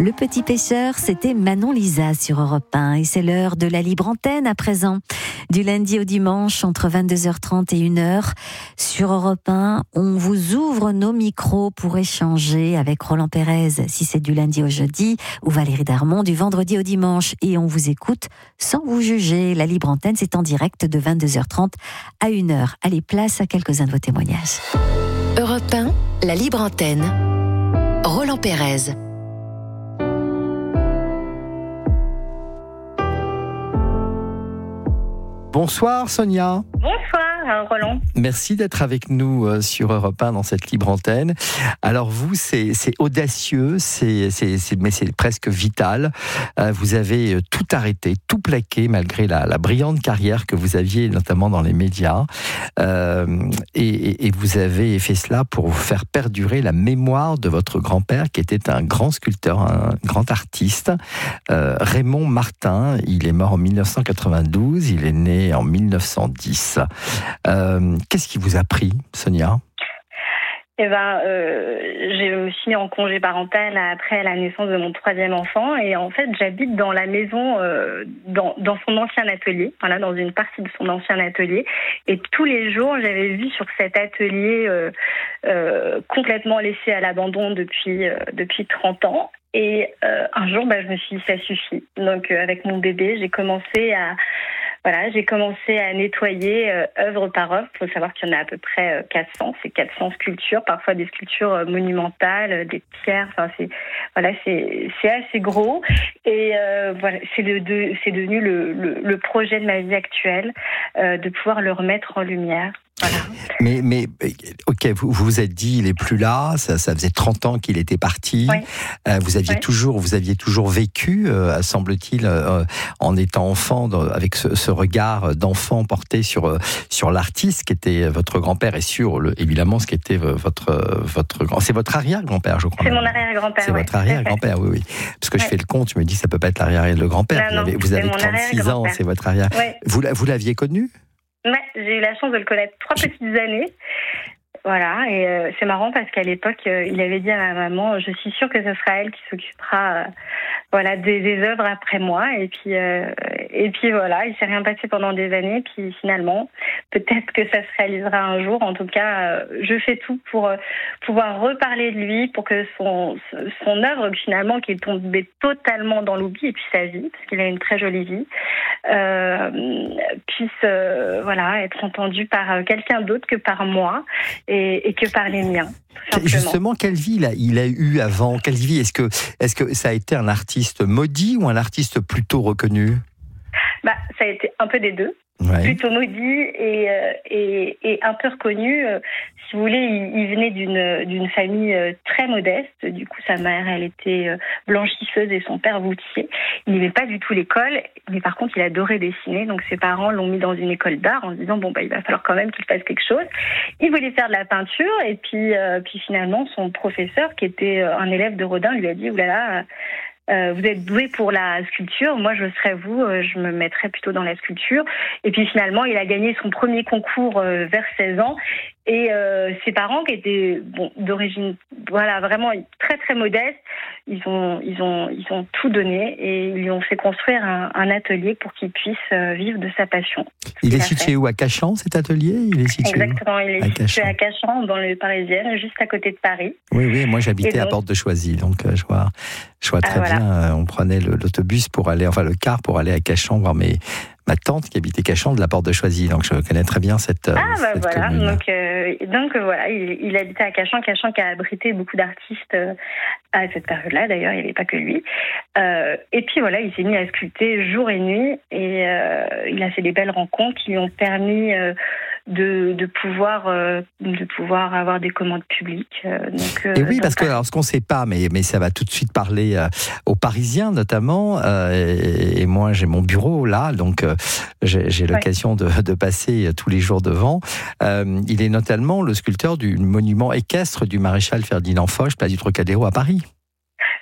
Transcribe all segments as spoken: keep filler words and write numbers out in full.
Le Petit Pêcheur, c'était Manon Lisa sur Europe un et c'est l'heure de la libre antenne à présent. Du lundi au dimanche entre vingt-deux heures trente et une heure sur Europe un, on vous ouvre nos micros pour échanger avec Roland Pérez si c'est du lundi au jeudi ou Valérie Darmon du vendredi au dimanche et on vous écoute sans vous juger. La libre antenne, c'est en direct de vingt-deux heures trente à une heure. Allez, place à quelques-uns de vos témoignages. Europe un, la libre antenne. Roland Pérez. Bonsoir Sonia. Bonsoir Roland. Merci d'être avec nous euh, sur Europe un dans cette libre antenne. Alors vous, c'est, c'est audacieux, c'est, c'est, c'est, mais c'est presque vital. Euh, vous avez tout arrêté, tout plaqué malgré la, la brillante carrière que vous aviez notamment dans les médias. Euh, et, et vous avez fait cela pour faire perdurer la mémoire de votre grand-père qui était un grand sculpteur, un grand artiste. Euh, Raymond Martin, il est mort en dix-neuf cent quatre-vingt-douze, il est né en dix-neuf cent dix. Euh, qu'est-ce qui vous a pris, Sonia ? Eh ben, euh, je me suis mis en congé parental après la naissance de mon troisième enfant et en fait, j'habite dans la maison, euh, dans, dans son ancien atelier, voilà, dans une partie de son ancien atelier. Et tous les jours, j'avais vu sur cet atelier euh, euh, complètement laissé à l'abandon depuis euh, depuis trente ans. Et euh, un jour, bah, je me suis dit, ça suffit. Donc, euh, avec mon bébé, j'ai commencé à Voilà, j'ai commencé à nettoyer euh, œuvre par œuvre. Il faut savoir qu'il y en a à peu près euh, quatre cents. C'est quatre cents sculptures, parfois des sculptures euh, monumentales, euh, des pierres. Enfin, c'est voilà, c'est c'est assez gros. Et euh, voilà, c'est le de, c'est devenu le, le le projet de ma vie actuelle, euh, de pouvoir le remettre en lumière. Voilà. Mais, mais, ok, vous vous, vous êtes dit, il est plus là, ça, ça faisait trente ans qu'il était parti. Oui. Euh, vous aviez oui. toujours, vous aviez toujours vécu, euh, semble-t-il, euh, en étant enfant, dans, avec ce, ce regard d'enfant porté sur, sur l'artiste qui était votre grand-père et sur, le, évidemment, ce qui était votre, votre grand, c'est votre arrière-grand-père, je crois. C'est mon arrière-grand-père, C'est oui. votre arrière-grand-père, oui, oui. Parce que oui. je fais le compte, je me dis, ça peut pas être l'arrière-grand-père. Non, vous avez, vous avez trente-six ans, c'est votre arrière. Oui. Vous, vous l'aviez connu ? Ouais, j'ai eu la chance de le connaître trois petites années. Voilà, et euh, c'est marrant parce qu'à l'époque, euh, il avait dit à ma maman, je suis sûre que ce sera elle qui s'occupera euh, voilà, des, des œuvres après moi. Et puis, euh, et puis voilà, il s'est rien passé pendant des années. Puis finalement, peut-être que ça se réalisera un jour. En tout cas, euh, je fais tout pour euh, pouvoir reparler de lui, pour que son, son œuvre, finalement, qui est tombée totalement dans l'oubli, et puis sa vie, parce qu'il a une très jolie vie, euh, puisse euh, voilà, être entendue par quelqu'un d'autre que par moi. Et, et que par les miens. Justement, quelle vie il a, il a eu avant ? Quelle vie ? Est-ce que, est-ce que ça a été un artiste maudit ou un artiste plutôt reconnu ? Bah, ça a été un peu des deux. Ouais. Plutôt maudit et, et, et un peu reconnu. Si vous voulez, il, il venait d'une, d'une famille très modeste. Du coup, sa mère, elle était blanchisseuse et son père voûtier. Il n'aimait pas du tout l'école, mais par contre, il adorait dessiner. Donc, ses parents l'ont mis dans une école d'art en se disant, bon, bah, il va falloir quand même qu'il fasse quelque chose. Il voulait faire de la peinture et puis, euh, puis finalement, son professeur, qui était un élève de Rodin, lui a dit, oulala, Euh, vous êtes doué pour la sculpture, moi je serais vous, euh, je me mettrais plutôt dans la sculpture. Et puis finalement, il a gagné son premier concours euh, vers seize ans. Et euh, ses parents, qui étaient bon, d'origine, voilà, vraiment très très modeste, ils ont ils ont ils ont tout donné et ils lui ont fait construire un, un atelier pour qu'il puisse euh, vivre de sa passion. Il est situé où, à Cachan, cet atelier ? Il est situé Exactement, il est à situé Cachan. à Cachan, dans le Parisienne, juste à côté de Paris. Oui, oui, moi j'habitais donc, à Porte de Choisy, donc euh, je vois, je vois très ah, voilà. bien. On prenait le, l'autobus pour aller, enfin le car pour aller à Cachan voir mes ma tante qui habitait Cachan de la Porte de Choisy, donc je connais très bien cette ah bah cette voilà commune. donc euh, donc euh, voilà il, il habitait à Cachan Cachan qui a abrité beaucoup d'artistes euh, à cette période-là, d'ailleurs il n'y avait pas que lui, euh, et puis voilà, il s'est mis à sculpter jour et nuit et euh, il a fait des belles rencontres qui lui ont permis euh, de de pouvoir euh, de pouvoir avoir des commandes publiques, euh, donc, euh, et oui, parce donc, que alors ce qu'on ne sait pas, mais mais ça va tout de suite parler euh, aux Parisiens notamment, euh, et, et moi j'ai mon bureau là, donc euh, j'ai, j'ai l'occasion ouais. de, de passer tous les jours devant. Euh, il est notamment le sculpteur du monument équestre du maréchal Ferdinand Foch, place du Trocadéro à Paris.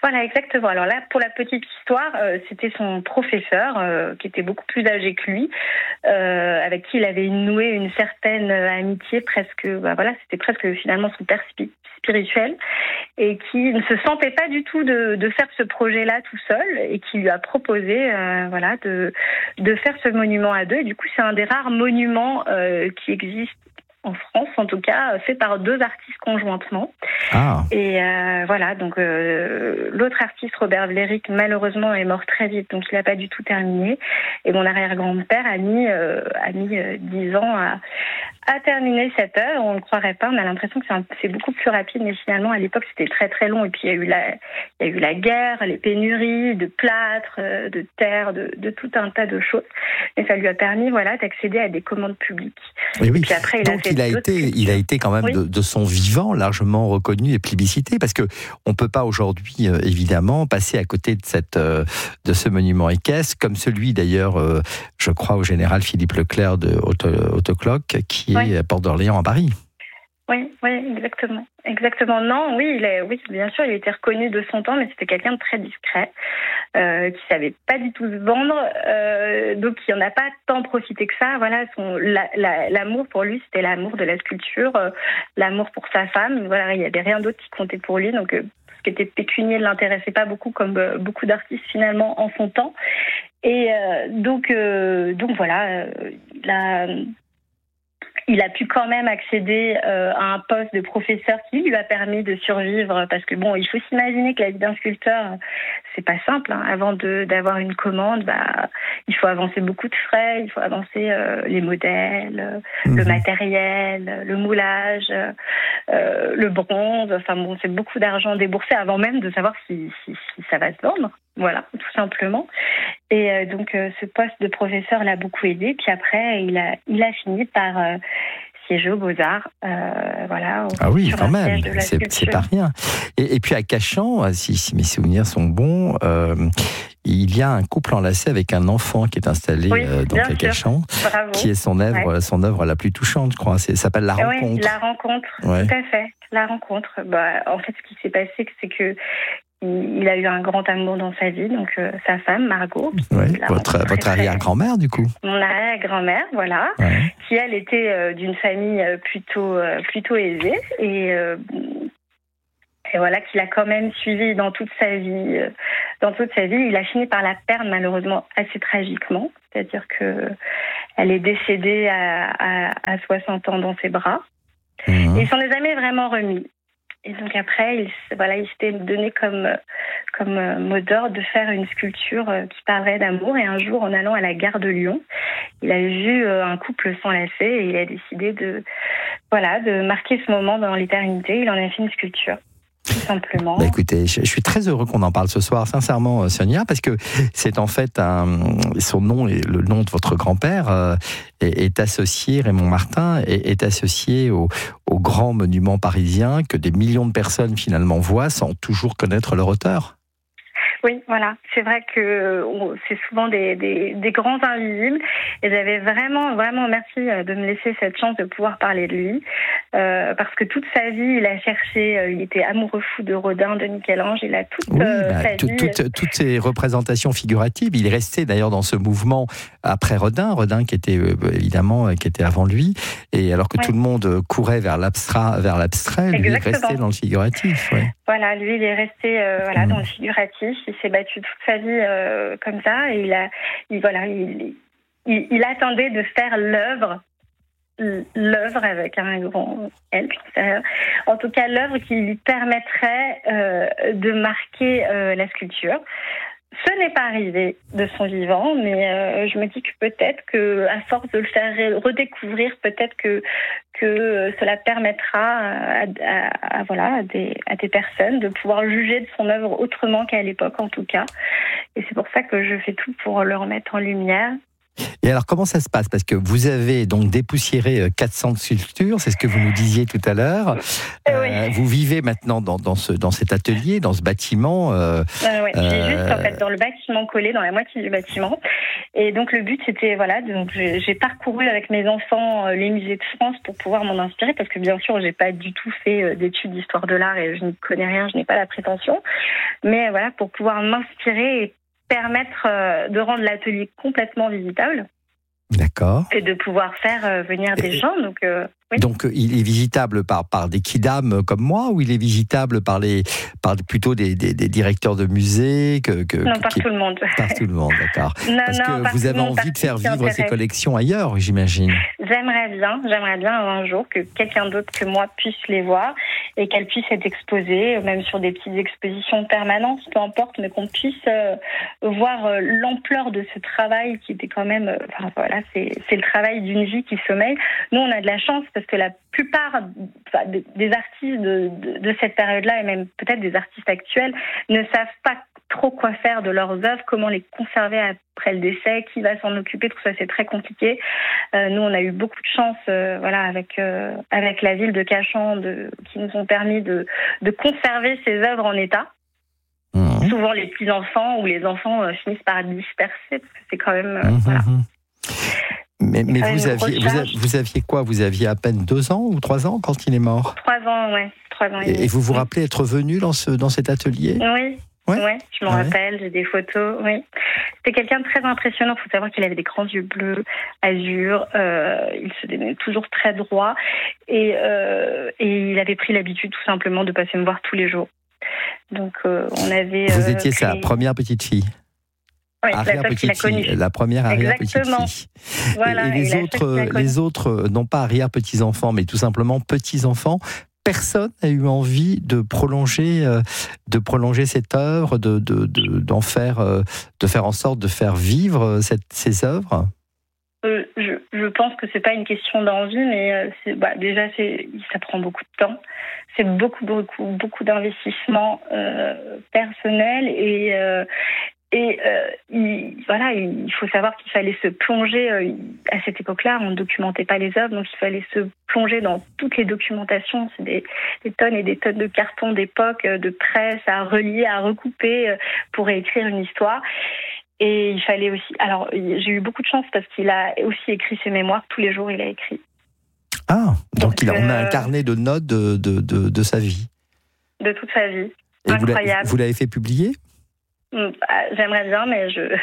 Voilà, exactement. Alors là, pour la petite histoire, euh, c'était son professeur, euh, qui était beaucoup plus âgé que lui, euh, avec qui il avait noué une certaine amitié, presque, bah voilà, c'était presque finalement son père spirituel, et qui ne se sentait pas du tout de, de faire ce projet-là tout seul, et qui lui a proposé, euh, voilà, de, de faire ce monument à deux. Et du coup, c'est un des rares monuments euh, qui existent en France, en tout cas, fait par deux artistes conjointement. Ah. Et euh, voilà, donc euh, l'autre artiste, Robert Vlerick, malheureusement est mort très vite, donc il n'a pas du tout terminé. Et mon arrière-grand-père a mis, euh, a mis euh, dix ans à, à terminer cette œuvre. On ne le croirait pas, on a l'impression que c'est, un, c'est beaucoup plus rapide, mais finalement, à l'époque, c'était très très long. Et puis, il y a eu la, il y a eu la guerre, les pénuries de plâtre, de terre, de, de tout un tas de choses. Et ça lui a permis, voilà, d'accéder à des commandes publiques. Et oui. Et puis après, il donc, a fait il a été, il a été quand même oui. de, de son vivant largement reconnu et plébiscité, parce que on peut pas aujourd'hui, euh, évidemment, passer à côté de cette, euh, de ce monument équestre, comme celui d'ailleurs, euh, je crois, au général Philippe Leclerc de Autoclock, qui oui. est à Porte d'Orléans à Paris. Oui, oui, exactement. Exactement. Non, oui, il est, oui, bien sûr, il était reconnu de son temps, mais c'était quelqu'un de très discret, euh, qui savait pas du tout se vendre, euh, donc il en a pas tant profité que ça. Voilà, son, la, la, l'amour pour lui, c'était l'amour de la sculpture, euh, l'amour pour sa femme. Voilà, il y avait rien d'autre qui comptait pour lui, donc euh, ce qui était pécunier ne l'intéressait pas beaucoup, comme euh, beaucoup d'artistes finalement en son temps. Et euh, donc, euh, donc voilà, euh, la il a pu quand même accéder euh, à un poste de professeur qui lui a permis de survivre, parce que bon, il faut s'imaginer que la vie d'un sculpteur, c'est pas simple. Hein. Avant de, d'avoir une commande, bah, il faut avancer beaucoup de frais, il faut avancer euh, les modèles, mmh. le matériel, le moulage, euh, le bronze. Enfin bon, c'est beaucoup d'argent déboursé avant même de savoir si, si, si ça va se vendre. Voilà, tout simplement. Et euh, donc, euh, ce poste de professeur l'a beaucoup aidé. Puis après, il a, il a fini par euh, siéger aux Beaux-Arts. Euh, voilà, au, ah oui, quand même, c'est, c'est pas rien. Et, et puis à Cachan, si, si mes souvenirs sont bons, euh, il y a un couple enlacé avec un enfant qui est installé oui, euh, donc à Cachan, Bravo. qui est son œuvre, ouais. son œuvre la plus touchante, je crois. C'est, ça s'appelle La Rencontre. Oui, La Rencontre, ouais. Tout à fait. La Rencontre. Bah, en fait, ce qui s'est passé, c'est que il a eu un grand amour dans sa vie, donc euh, sa femme, Margot. Ouais, votre votre arrière-grand-mère, du coup. Mon arrière-grand-mère, voilà, ouais. Qui, elle, était euh, d'une famille plutôt, euh, plutôt aisée, et, euh, et voilà, qu'il a quand même suivi dans toute sa vie. Euh, dans toute sa vie, il a fini par la perdre, malheureusement, assez tragiquement. C'est-à-dire que elle est décédée à, à, à soixante ans dans ses bras. Mmh. Et il s'en est jamais vraiment remis. Et donc après, il, voilà, il s'était donné comme, comme mot d'ordre de faire une sculpture qui parlerait d'amour. Et un jour, en allant à la gare de Lyon, il a vu un couple s'enlacer et il a décidé de, voilà, de marquer ce moment dans l'éternité. Il en a fait une sculpture. Tout simplement. Bah écoutez, je, je suis très heureux qu'on en parle ce soir, sincèrement, Sonia, parce que c'est en fait un, son nom et le nom de votre grand-père euh, est, est associé, Raymond Martin, est, est associé au, au grand monument parisien que des millions de personnes finalement voient sans toujours connaître leur auteur. Oui, voilà. C'est vrai que c'est souvent des, des, des grands invisibles. Et j'avais vraiment, vraiment, merci de me laisser cette chance de pouvoir parler de lui. Euh, parce que toute sa vie, il a cherché, il était amoureux fou de Rodin, de Michel-Ange. Il a toute oui, euh, bah, sa tout, vie... Toutes, toutes ces représentations figuratives. Il est resté d'ailleurs dans ce mouvement après Rodin. Rodin qui était évidemment, qui était avant lui. Et alors que ouais. tout le monde courait vers l'abstrait, vers l'abstrait, lui est resté dans le figuratif. Ouais. Voilà, lui, il est resté euh, voilà, mmh. dans le figuratif. Il s'est battu toute sa vie euh, comme ça, et il a, il, voilà, il, il, il attendait de faire l'œuvre, l'œuvre avec un grand L. En tout cas, l'œuvre qui lui permettrait euh, de marquer euh, la sculpture. Ce n'est pas arrivé de son vivant, mais euh, je me dis que peut-être que, à force de le faire redécouvrir, peut-être que que cela permettra à, à, à voilà à des à des personnes de pouvoir juger de son œuvre autrement qu'à l'époque, en tout cas. Et c'est pour ça que je fais tout pour le remettre en lumière. Et alors, comment ça se passe? Parce que vous avez donc dépoussiéré quatre cents sculptures, c'est ce que vous nous disiez tout à l'heure. Euh, oui. Vous vivez maintenant dans, dans, ce, dans cet atelier, dans ce bâtiment. Euh, euh, oui, je suis euh... juste en fait, dans le bâtiment collé, dans la moitié du bâtiment. Et donc, le but, c'était, voilà, donc j'ai, j'ai parcouru avec mes enfants les musées de France pour pouvoir m'en inspirer, parce que bien sûr, j'ai pas du tout fait d'études d'histoire de l'art et je n'y connais rien, je n'ai pas la prétention. Mais voilà, pour pouvoir m'inspirer et permettre de rendre l'atelier complètement visitable. D'accord. Et de pouvoir faire venir des et, gens. Donc, euh, oui. donc, il est visitable par, par des kidam comme moi, ou il est visitable par, les, par plutôt des, des, des directeurs de musées que, que, Non, par qui, tout le monde. Par tout le monde, d'accord. non, Parce non, que vous avez envie de faire vivre ces collections ailleurs, j'imagine. J'aimerais bien, j'aimerais bien un jour que quelqu'un d'autre que moi puisse les voir et qu'elles puissent être exposées, même sur des petites expositions permanentes, peu importe, mais qu'on puisse euh, voir euh, l'ampleur de ce travail qui était quand même, euh, enfin voilà, c'est, c'est le travail d'une vie qui sommeille. Nous, on a de la chance parce que la plupart enfin, des artistes de, de, de cette période-là, et même peut-être des artistes actuels, ne savent pas trop quoi faire de leurs œuvres, comment les conserver après le décès, qui va s'en occuper, tout ça c'est très compliqué. Euh, nous on a eu beaucoup de chance euh, voilà, avec, euh, avec la ville de Cachan de, qui nous ont permis de, de conserver ces œuvres en état. Mmh. Souvent les petits-enfants ou les enfants euh, finissent par disperser, parce que c'est quand même... Euh, mmh. voilà. Mais, mais vous, aviez, vous, aviez, vous aviez quoi? Vous aviez à peine deux ans ou trois ans quand il est mort? Trois ans, ouais. Trois ans et, et, et vous vous rappelez être venu dans, ce, dans cet atelier? Oui. Oui, ouais, je m'en ah rappelle, ouais. J'ai des photos, oui. C'était quelqu'un de très impressionnant, il faut savoir qu'il avait des grands yeux bleus, azur, euh, il se démenait toujours très droit, et, euh, et il avait pris l'habitude tout simplement de passer me voir tous les jours. Donc euh, on avait... Vous euh, étiez créé... sa première petite fille? Oui, arrière la, petite fille, la première arrière-petite fille. Voilà, et, et les, autres, les autres, non pas arrière-petits-enfants, mais tout simplement petits-enfants, personne n'a eu envie de prolonger, euh, de prolonger cette œuvre, de, de, de, d'en faire, euh, de faire en sorte de faire vivre cette, ces œuvres. Euh, je, je pense que c'est pas une question d'envie, mais euh, c'est, bah, déjà c'est, ça prend beaucoup de temps. C'est beaucoup, beaucoup, beaucoup d'investissement euh, personnel et euh, Et euh, il, voilà, il faut savoir qu'il fallait se plonger, euh, à cette époque-là, on ne documentait pas les œuvres, donc il fallait se plonger dans toutes les documentations. C'est des, des tonnes et des tonnes de cartons d'époque, de presse à relier, à recouper euh, pour écrire une histoire. Et il fallait aussi... Alors, j'ai eu beaucoup de chance parce qu'il a aussi écrit ses mémoires. Tous les jours, il a écrit. Ah, donc, donc il a, on a un carnet de notes de, de, de, de sa vie. De toute sa vie. Et incroyable. Vous, vous l'avez fait publier ? J'aimerais bien, mais je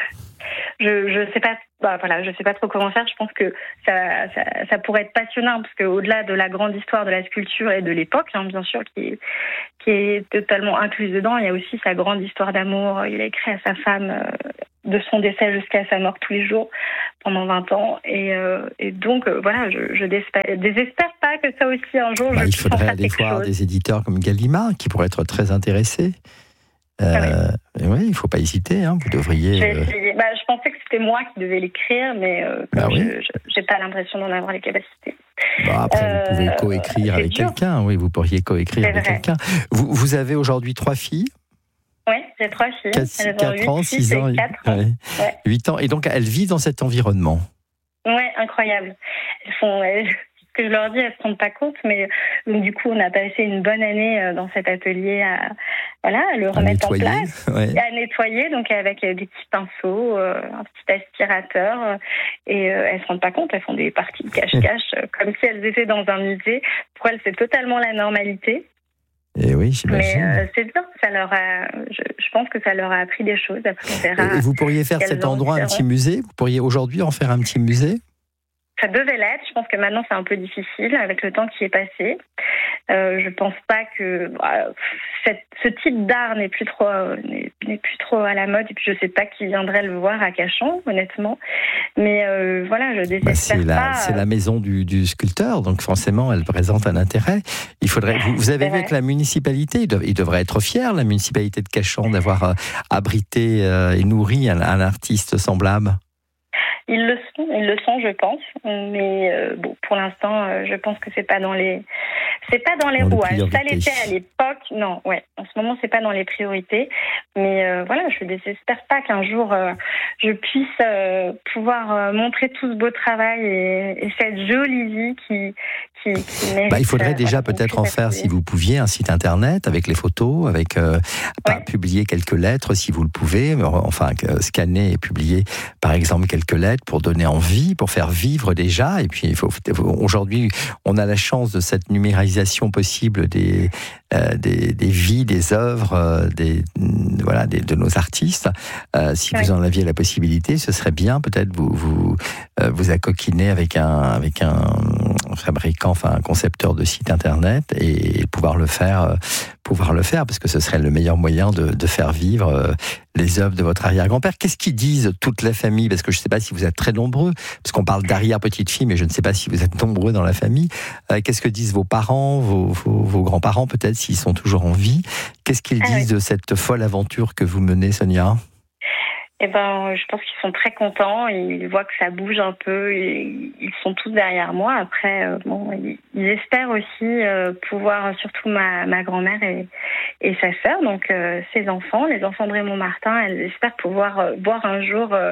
je je sais pas. Bah, voilà, je sais pas trop comment faire. Je pense que ça ça, ça pourrait être passionnant parce que au-delà de la grande histoire de la sculpture et de l'époque, hein, bien sûr, qui qui est totalement incluse dedans, il y a aussi sa grande histoire d'amour. Il a écrit à sa femme euh, de son décès jusqu'à sa mort tous les jours pendant vingt ans, et euh, et donc euh, voilà, je je désespère, désespère pas que ça aussi un jour. Bah, je il faudrait aller voir chose. Des éditeurs comme Gallimard qui pourraient être très intéressés. Euh, ah oui. oui, il ne faut pas hésiter, hein, vous devriez... Euh... Bah, je pensais que c'était moi qui devais l'écrire, mais euh, bah oui. je n'ai pas l'impression d'en avoir les capacités. Bah après, euh, vous pouvez coécrire avec dur. quelqu'un, oui, vous pourriez coécrire c'est avec vrai. quelqu'un. Vous, vous avez aujourd'hui trois filles ? Oui, j'ai trois filles. quatre ans, six ans, quatre ans. Ouais. Ouais. huit ans, et donc elles vivent dans cet environnement. Oui, incroyable. Elles font... Elles... que je leur dis, elles ne se rendent pas compte, mais donc, du coup, on a passé une bonne année dans cet atelier à, voilà, à le remettre nettoyer, en place, ouais. à nettoyer, donc avec des petits pinceaux, euh, un petit aspirateur, euh, et euh, elles ne se rendent pas compte, elles font des parties de cache-cache, euh, comme si elles étaient dans un musée. Pour elles, c'est totalement la normalité. Et oui, j'imagine. Mais euh, c'est bien, ça leur a, je, je pense que ça leur a appris des choses. Après, on verra. Et vous pourriez faire cet endroit un petit musée ? Vous pourriez aujourd'hui en faire un petit musée ? Ça devait l'être. Je pense que maintenant c'est un peu difficile avec le temps qui est passé. Euh, je pense pas que bah, cette, ce type d'art n'est plus trop euh, n'est, n'est plus trop à la mode. Et puis je sais pas qui viendrait le voir à Cachan, honnêtement. Mais euh, voilà, je désespère bah, c'est la, pas. C'est la maison du, du sculpteur, donc forcément elle présente un intérêt. Il faudrait. Vous, vous avez vu avec la municipalité, il, dev, il devrait être fier, la municipalité de Cachan, d'avoir euh, abrité euh, et nourri un, un artiste semblable. Ils le sont, ils le sont, je pense. Mais euh, bon, pour l'instant, euh, je pense que c'est pas dans les, c'est pas dans les dans rouages. Les Ça l'était à l'époque. Non, ouais. En ce moment, c'est pas dans les priorités. Mais euh, voilà, je ne désespère pas qu'un jour euh, je puisse euh, pouvoir euh, montrer tout ce beau travail et, et cette jolie vie qui, qui, qui mérite. Bah, il faudrait déjà voilà, peut-être en faire, si vous pouviez, un site internet avec les photos, avec euh, ouais. publier quelques lettres si vous le pouvez. Enfin, scanner et publier, par exemple, quelques lettres pour donner envie, pour faire vivre déjà. Et puis, il faut, aujourd'hui, on a la chance de cette numérisation possible des, euh, des, des vies, des œuvres, euh, des, voilà, des, de nos artistes. Euh, si ouais. vous en aviez la possibilité, ce serait bien, peut-être, vous vous, euh, vous accoquiner avec un, avec un fabricant, enfin, un concepteur de site internet et pouvoir le faire, euh, pouvoir le faire, parce que ce serait le meilleur moyen de, de faire vivre euh, les œuvres de votre arrière-grand-père. Qu'est-ce qu'ils disent toute la famille? Parce que je ne sais pas si vous êtes très nombreux, parce qu'on parle d'arrière-petite-fille, mais je ne sais pas si vous êtes nombreux dans la famille. Euh, qu'est-ce que disent vos parents, vos, vos, vos grands-parents, peut-être, s'ils sont toujours en vie? Qu'est-ce qu'ils ah, disent oui. de cette folle aventure que vous menez, Sonia? Eh ben, je pense qu'ils sont très contents. Ils voient que ça bouge un peu. Et ils sont tous derrière moi. Après, euh, bon, ils, ils espèrent aussi euh, pouvoir, surtout ma, ma grand-mère et, et sa sœur, donc euh, ses enfants, les enfants de Raymond Martin, elles espèrent pouvoir euh, voir un jour euh,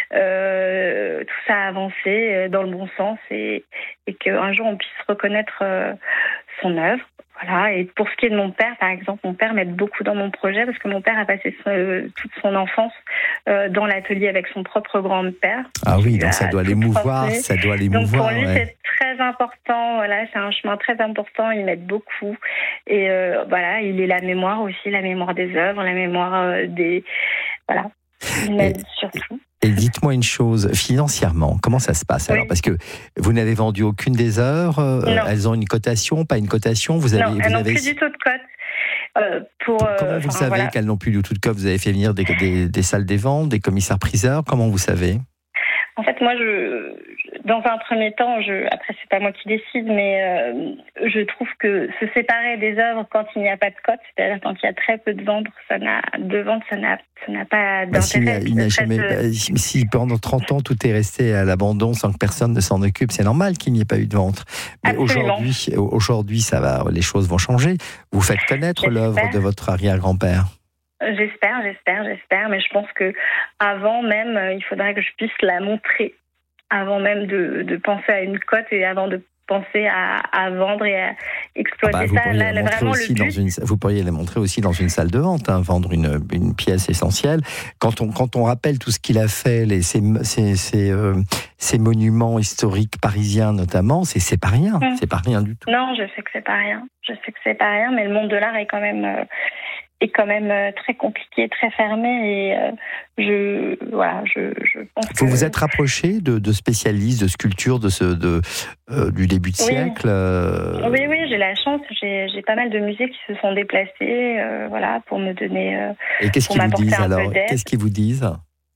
euh, tout ça avancer euh, dans le bon sens et, et qu'un jour on puisse reconnaître euh, son œuvre. Voilà. Et pour ce qui est de mon père, par exemple, mon père m'aide beaucoup dans mon projet parce que mon père a passé son, euh, toute son enfance euh, dans l'atelier avec son propre grand-père. Ah oui, donc ça doit l'émouvoir, ça doit l'émouvoir. Donc pour lui, ouais. c'est très important. Voilà, c'est un chemin très important. Il m'aide beaucoup. Et euh, voilà, il est la mémoire aussi, la mémoire des œuvres, la mémoire euh, des. Voilà, il m'aide et, surtout. Et dites-moi une chose, financièrement, comment ça se passe alors? Oui. Parce que vous n'avez vendu aucune des œuvres, euh, elles ont une cotation, pas une cotation, vous avez, non, elles vous n'ont avez... plus du tout de cote. Euh, pour, pour, comment vous savez voilà. qu'elles n'ont plus du tout de cote? Vous avez fait venir des, des, des salles des ventes, des commissaires-priseurs, comment vous savez? En fait, moi, je, dans un premier temps, je, après, c'est pas moi qui décide, mais euh, je trouve que se séparer des œuvres quand il n'y a pas de cote, c'est-à-dire quand il y a très peu de ventes, ça n'a, de ventes, ça n'a, ça n'a pas d'intérêt. Bah, si, il n'a jamais, de... si pendant trente ans, tout est resté à l'abandon sans que personne ne s'en occupe, c'est normal qu'il n'y ait pas eu de vente. Mais aujourd'hui, aujourd'hui, ça va, les choses vont changer. Vous faites connaître J'espère. l'œuvre de votre arrière-grand-père. J'espère, j'espère, j'espère, mais je pense que avant même, il faudrait que je puisse la montrer, avant même de, de penser à une cote et avant de penser à, à vendre et à exploiter ah bah, ça. Là, vraiment le but. Dans une, vous pourriez la montrer aussi dans une salle de vente, hein, vendre une, une pièce essentielle. Quand on, quand on rappelle tout ce qu'il a fait, les, ces, ces, ces, euh, ces monuments historiques parisiens notamment, c'est, c'est pas rien, mmh. c'est pas rien du tout. Non, je sais que c'est pas rien, je sais que c'est pas rien, mais le monde de l'art est quand même... Euh, est quand même très compliqué, très fermé et euh, je voilà, je, je pense vous que... vous êtes rapproché de, de spécialistes de sculpture de ce de euh, du début de oui. siècle. Euh... Oui oui, j'ai la chance, j'ai j'ai pas mal de musées qui se sont déplacés, euh, voilà, pour me donner. Euh, et qu'est-ce qu'ils vous disent alors? Qu'est-ce qu'ils vous disent?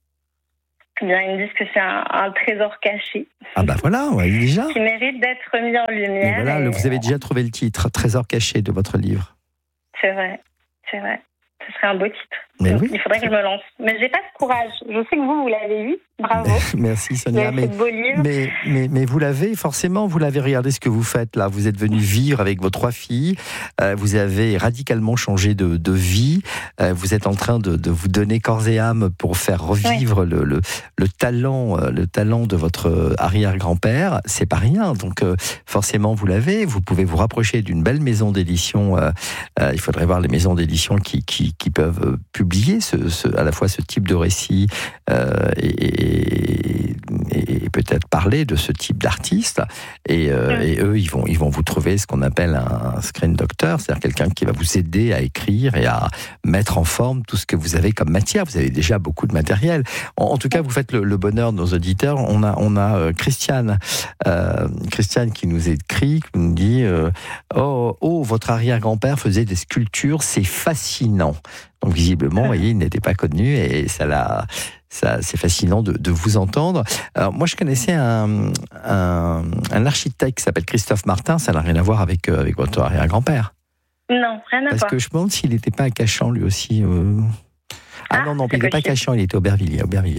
Bien, ils me disent que c'est un, un trésor caché. Ah bah voilà, ouais, déjà. Qui mérite d'être mis en lumière. Et voilà, et vous avez déjà trouvé le titre, Trésor caché de votre livre. C'est vrai. C'est vrai, ce serait un beau titre. Mais oui. Il faudrait que je me lance. Mais j'ai pas ce courage. Je sais que vous, vous l'avez eu. Bravo. Merci Sonia. Mais, mais, mais, mais vous l'avez, forcément, vous l'avez. Regardé ce que vous faites là. Vous êtes venu vivre avec vos trois filles. Euh, vous avez radicalement changé de, de vie. Euh, vous êtes en train de, de vous donner corps et âme pour faire revivre oui. le, le, le, talent, le talent de votre arrière-grand-père. C'est pas rien. Donc euh, forcément, vous l'avez. Vous pouvez vous rapprocher d'une belle maison d'édition. Euh, euh, il faudrait voir les maisons d'édition qui, qui, qui peuvent publier ce, ce, à la fois ce type de récit euh, et, et, et peut-être parler de ce type d'artiste. Et, euh, et eux, ils vont, ils vont vous trouver ce qu'on appelle un screen doctor, c'est-à-dire quelqu'un qui va vous aider à écrire et à mettre en forme tout ce que vous avez comme matière. Vous avez déjà beaucoup de matériel. En, en tout cas, vous faites le, le bonheur de nos auditeurs. On a, on a euh, Christiane, euh, Christiane qui nous écrit, qui nous dit euh, oh, oh, votre arrière-grand-père faisait des sculptures, c'est fascinant. Donc visiblement, vous voyez, il n'était pas connu et ça l'a, ça, c'est fascinant de, de vous entendre. Alors moi, je connaissais un, un, un architecte qui s'appelle Christophe Martin. Ça n'a rien à voir avec euh, avec votre arrière-grand-père. Non, rien à voir. Parce que je me demande s'il n'était pas à Cachan lui aussi. Euh... Ah, ah non non, il n'était pas à Cachan, il était au Aubervilliers, Aubervilliers.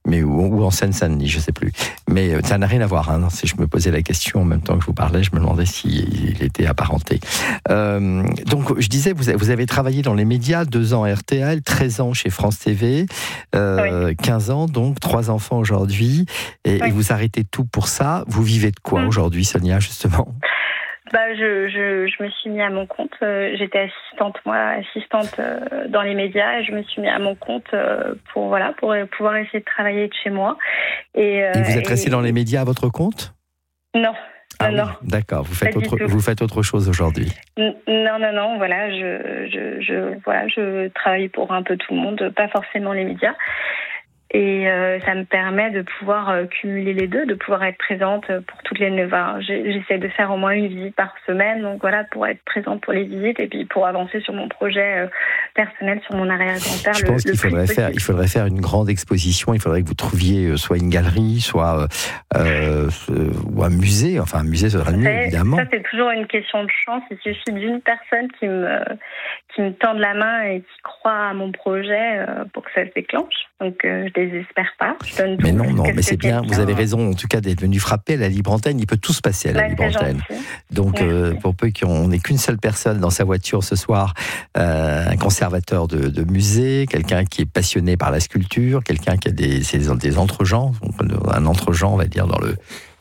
mais ou, ou en Seine-Saint-Denis, je ne sais plus. Mais ça n'a rien à voir. Hein. Si je me posais la question en même temps que je vous parlais, je me demandais s'il était apparenté. Euh, donc, je disais, vous avez, vous avez travaillé dans les médias, deux ans à R T L, treize ans chez France T V, euh, oui. quinze ans donc, trois enfants aujourd'hui, et, oui. et vous arrêtez tout pour ça. Vous vivez de quoi mmh. aujourd'hui, Sonia, justement ? Bah, je, je, je me suis mis à mon compte. Euh, j'étais assistante, moi, assistante euh, dans les médias, et je me suis mis à mon compte euh, pour voilà, pour pouvoir essayer de travailler de chez moi. Et, euh, et vous êtes et... restée dans les médias à votre compte ? Non. Ah non, oui, non. D'accord. Vous faites autre, vous faites autre chose aujourd'hui ? Non, non, non. Voilà, je, je, je, voilà, je travaille pour un peu tout le monde, pas forcément les médias. Et euh, ça me permet de pouvoir euh, cumuler les deux, de pouvoir être présente pour toutes les neuf heures. J'essaie de faire au moins une visite par semaine, donc voilà, pour être présente pour les visites et puis pour avancer sur mon projet euh, personnel, sur mon arrière-grand-père. Je pense qu'il faudrait faire, il faudrait faire une grande exposition. Il faudrait que vous trouviez soit une galerie, soit euh, euh, ou un musée. Enfin, un musée serait mieux, évidemment. Ça, c'est toujours une question de chance. Il suffit d'une personne qui me qui me tende la main et qui croit à mon projet euh, pour que ça se déclenche. Donc, euh, je désespère pas. Je donne mais non, non, mais c'est bien. Vous avez raison, en tout cas, d'être venu frapper à la libre antenne. Il peut tout se passer à la ouais, libre antenne. Donc, euh, pour peu qu'on n'ait qu'une seule personne dans sa voiture ce soir, euh, un conservateur de, de musée, quelqu'un qui est passionné par la sculpture, quelqu'un qui a des, des entre-genres, un entre-genre, on va dire, dans le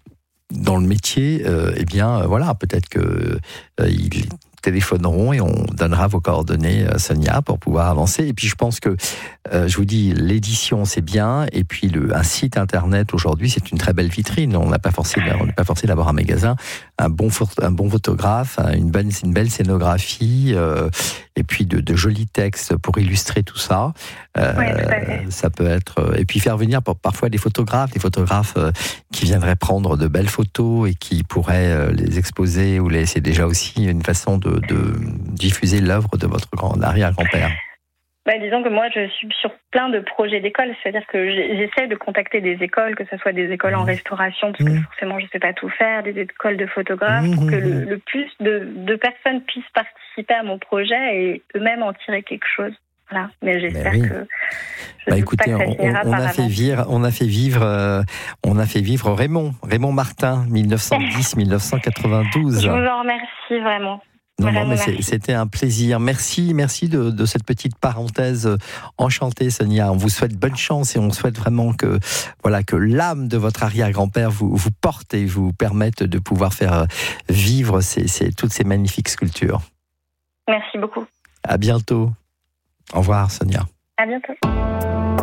dans le métier. Euh, eh bien, voilà, peut-être que euh, il téléphoneront et on donnera vos coordonnées, Sonia, pour pouvoir avancer. Et puis je pense que, euh, je vous dis, l'édition c'est bien, et puis le, un site internet aujourd'hui c'est une très belle vitrine. On n'a pas forcé, on n'est pas forcé d'avoir un magasin, un bon, un bon photographe, une belle, une belle scénographie, euh, et puis de, de jolis textes pour illustrer tout ça. Euh, ouais, ça peut être, et puis faire venir parfois des photographes, des photographes euh, qui viendraient prendre de belles photos et qui pourraient euh, les exposer ou les. C'est déjà aussi une façon de De, de diffuser l'œuvre de votre grand arrière-grand-père. Bah, disons que moi, je suis sur plein de projets d'école, c'est-à-dire que j'essaie de contacter des écoles, que ce soit des écoles en restauration, parce que mmh. forcément, je ne sais pas tout faire, des écoles de photographes, mmh. pour que le, le plus de, de personnes puissent participer à mon projet et eux-mêmes en tirer quelque chose. Voilà. Mais j'espère ben oui. que. Je bah écoutez, pas que ça on, on, a fait vivre, on a fait vivre, euh, on a fait vivre Raymond, Raymond Martin, dix-neuf cent dix à dix-neuf cent quatre-vingt-douze. Je vous en remercie vraiment. Non, non, mais c'était un plaisir. Merci, merci de, de cette petite parenthèse enchantée, Sonia. On vous souhaite bonne chance et on souhaite vraiment que, voilà, que l'âme de votre arrière-grand-père vous, vous porte et vous permette de pouvoir faire vivre ces, ces, toutes ces magnifiques sculptures. Merci beaucoup. À bientôt. Au revoir, Sonia. À bientôt.